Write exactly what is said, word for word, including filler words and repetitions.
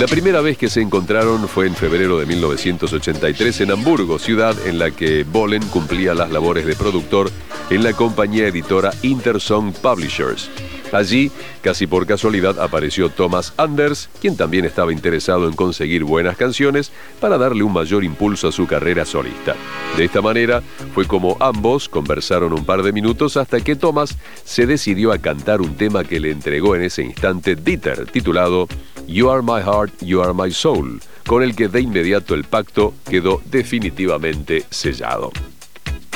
La primera vez que se encontraron fue en febrero de mil novecientos ochenta y tres en Hamburgo, ciudad en la que Bolen cumplía las labores de productor en la compañía editora Intersong Publishers. Allí, casi por casualidad, apareció Thomas Anders, quien también estaba interesado en conseguir buenas canciones para darle un mayor impulso a su carrera solista. De esta manera, fue como ambos conversaron un par de minutos hasta que Thomas se decidió a cantar un tema que le entregó en ese instante Dieter, titulado You Are My Heart, You Are My Soul, con el que de inmediato el pacto quedó definitivamente sellado.